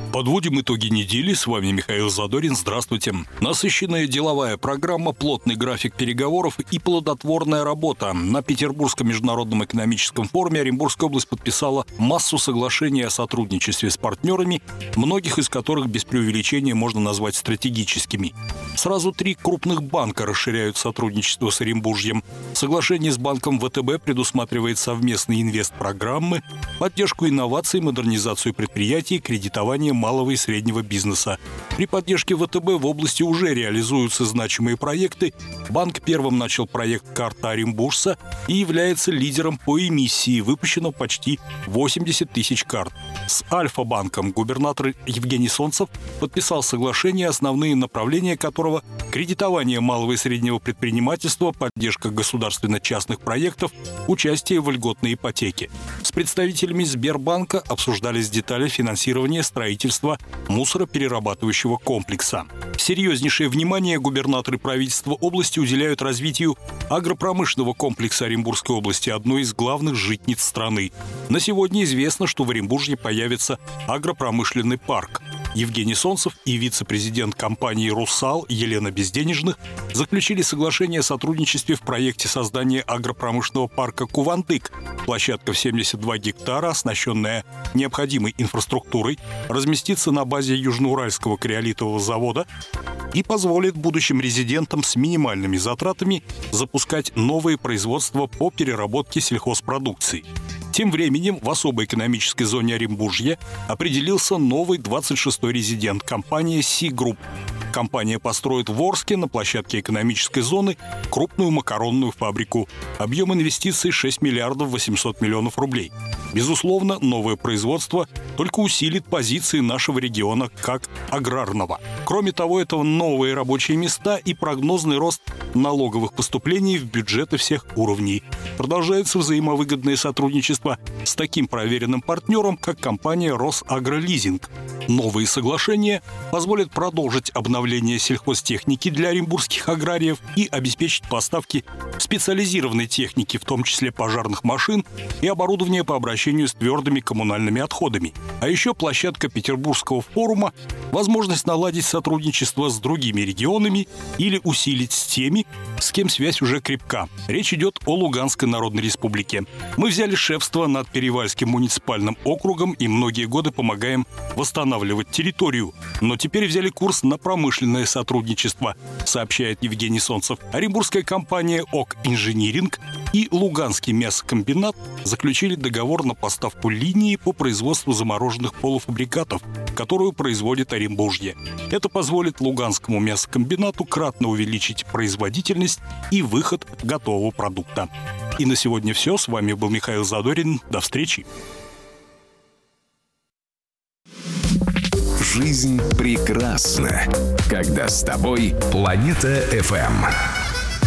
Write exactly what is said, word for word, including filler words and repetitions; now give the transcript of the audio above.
Подводим итоги недели. С вами Михаил Задорин. Здравствуйте. Насыщенная деловая программа, плотный график переговоров и плодотворная работа. На Петербургском международном экономическом форуме Оренбургская область подписала массу соглашений о сотрудничестве с партнерами, многих из которых без преувеличения можно назвать стратегическими. Сразу три крупных банка расширяют сотрудничество с Оренбуржьем. Соглашение с банком ВТБ предусматривает совместные инвестпрограммы, поддержку инноваций, модернизацию предприятий, кредитование малого и среднего бизнеса. При поддержке ВТБ в области уже реализуются значимые проекты. Банк первым начал проект «Карта Оренбуржца» и является лидером по эмиссии. Выпущено почти восемьдесят тысяч карт. С Альфа-банком губернатор Евгений Солнцев подписал соглашение, основные направления которого – кредитование малого и среднего предпринимательства, поддержка государственно-частных проектов, участие в льготной ипотеке. С представителями Сбербанка обсуждались детали финансирования строительства мусороперерабатывающего комплекса. Серьезнейшее внимание губернаторы и правительства области уделяют развитию агропромышленного комплекса Оренбургской области, одной из главных житниц страны. На сегодня известно, что в Оренбурге появится агропромышленный парк. Евгений Солнцев и вице-президент компании «Русал» Елена Безденежных заключили соглашение о сотрудничестве в проекте создания агропромышленного парка «Кувандык». Площадка в семьдесят два гектара, оснащенная необходимой инфраструктурой, разместится на базе Южноуральского криолитового завода и позволит будущим резидентам с минимальными затратами запускать новые производства по переработке сельхозпродукции. Тем временем в особой экономической зоне Оренбуржья определился новый двадцать шестой резидент – компания «Си Групп». Компания построит в Орске на площадке экономической зоны крупную макаронную фабрику. Объем инвестиций шесть миллиардов восемьсот миллионов рублей. Безусловно, новое производство только усилит позиции нашего региона как аграрного. Кроме того, это новые рабочие места и прогнозный рост налоговых поступлений в бюджеты всех уровней. Продолжается взаимовыгодное сотрудничество с таким проверенным партнером, как компания «Росагролизинг». Новые соглашения позволят продолжить обновление сельхозтехники для оренбургских аграриев и обеспечить поставки специализированной техники, в том числе пожарных машин и оборудования по обращению с твердыми коммунальными отходами. А еще площадка Петербургского форума – возможность наладить сотрудничество с другими регионами или усилить с теми, с кем связь уже крепка. Речь идет о Луганской Народной Республике. Мы взяли шефство над Перевальским муниципальным округом и многие годы помогаем восстанавливать территорию. Но теперь взяли курс на промышленное сотрудничество, сообщает Евгений Солнцев. Оренбургская компания «ОК Инжиниринг» и Луганский мясокомбинат заключили договор на поставку линии по производству замороженных полуфабрикатов, которую производит Оренбуржье. Это позволит Луганскому мясокомбинату кратно увеличить производительность и выход готового продукта. И на сегодня все. С вами был Михаил Задорин. До встречи. Жизнь прекрасна, когда с тобой Планета эф эм.